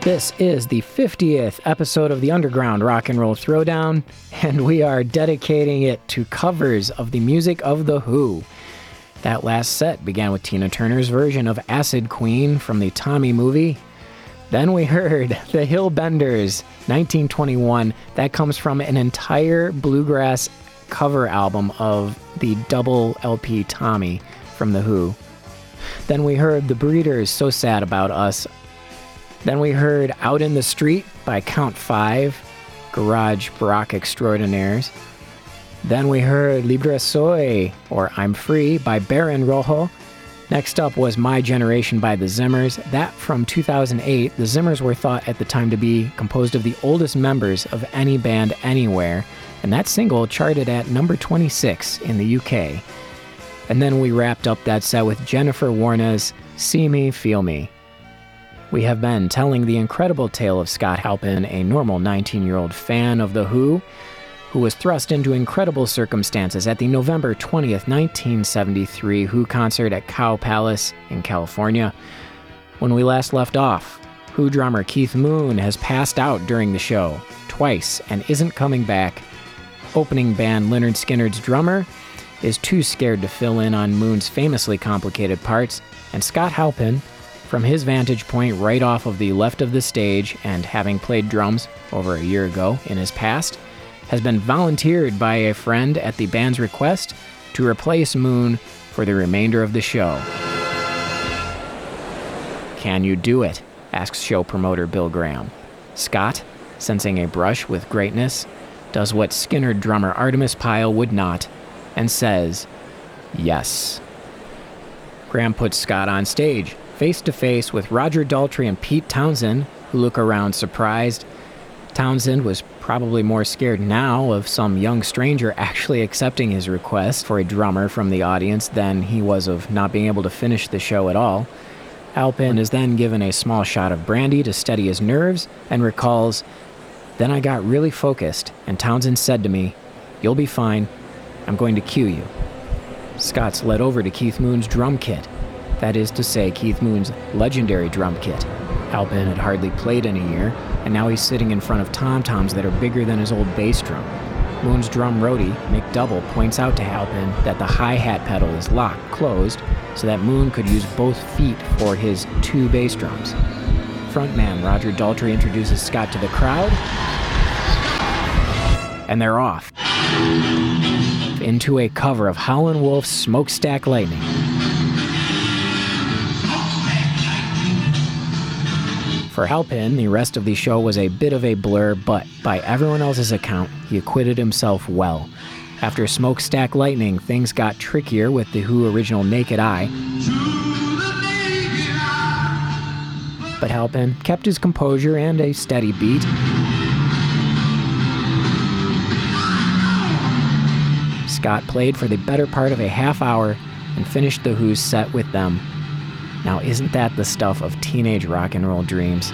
This is the 50th episode of the Underground Rock and Roll Throwdown, and we are dedicating it to covers of the music of The Who. That last set began with Tina Turner's version of Acid Queen from the Tommy movie. Then we heard The Hillbenders, 1921. That comes from an entire bluegrass cover album of the double LP Tommy from The Who. Then we heard The Breeders, So Sad About Us. Then we heard Out in the Street by Count 5, garage rock extraordinaires. Then we heard Libre Soy, or I'm Free, by Baron Rojo. Next up was My Generation by the Zimmers. That from 2008. The Zimmers were thought at the time to be composed of the oldest members of any band anywhere, and that single charted at number 26 in the UK. And then we wrapped up that set with Jennifer Warnes' See Me, Feel Me. We have been telling the incredible tale of Scott Halpin, a normal 19-year-old fan of The Who was thrust into incredible circumstances at the November 20th, 1973 Who concert at Cow Palace in California. When we last left off, Who drummer Keith Moon has passed out during the show twice and isn't coming back. Opening band Lynyrd Skynyrd's drummer is too scared to fill in on Moon's famously complicated parts, and Scott Halpin, from his vantage point right off of the left of the stage and having played drums over a year ago in his past, has been volunteered by a friend at the band's request to replace Moon for the remainder of the show. Can you do it? Asks show promoter Bill Graham. Scott, sensing a brush with greatness, does what Skynyrd drummer Artemis Pyle would not, and says, yes. Graham puts Scott on stage, face to face with Roger Daltrey and Pete Townshend, who look around surprised. Townshend was probably more scared now of some young stranger actually accepting his request for a drummer from the audience than he was of not being able to finish the show at all. Halpin is then given a small shot of brandy to steady his nerves and recalls, "Then I got really focused, and Townshend said to me, 'You'll be fine. I'm going to cue you.'" Scott's led over to Keith Moon's drum kit. That is to say, Keith Moon's legendary drum kit. Halpin had hardly played in a year, and now he's sitting in front of tom-toms that are bigger than his old bass drum. Moon's drum roadie, Mick Double, points out to Halpin that the hi-hat pedal is locked closed so that Moon could use both feet for his two bass drums. Frontman Roger Daltrey introduces Scott to the crowd, and they're off into a cover of Howlin' Wolf's Smokestack Lightning. For Halpin, the rest of the show was a bit of a blur, but by everyone else's account, he acquitted himself well. After Smokestack Lightning, things got trickier with the Who original Naked Eye. But Halpin kept his composure and a steady beat. Scott played for the better part of a half hour and finished the Who's set with them. Now, isn't that the stuff of teenage rock and roll dreams?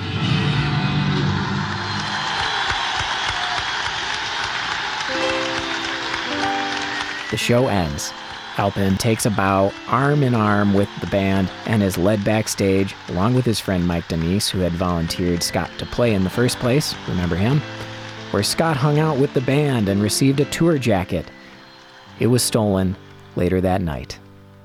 The show ends. Halpin takes a bow, arm in arm with the band, and is led backstage, along with his friend Mike Denise, who had volunteered Scott to play in the first place, remember him? Where Scott hung out with the band and received a tour jacket. It was stolen later that night.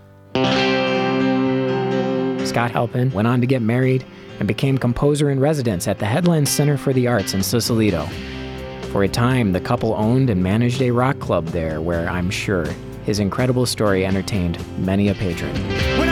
Scott Halpin went on to get married and became composer in residence at the Headland Center for the Arts in Sausalito. For a time, the couple owned and managed a rock club there where I'm sure his incredible story entertained many a patron.